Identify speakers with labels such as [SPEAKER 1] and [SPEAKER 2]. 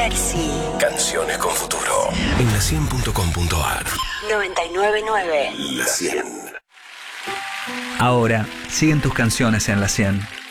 [SPEAKER 1] Mercy.
[SPEAKER 2] Canciones con futuro. En la100.com.ar.
[SPEAKER 1] 99.9.
[SPEAKER 2] La 100.
[SPEAKER 3] Ahora, siguen tus canciones en la 100.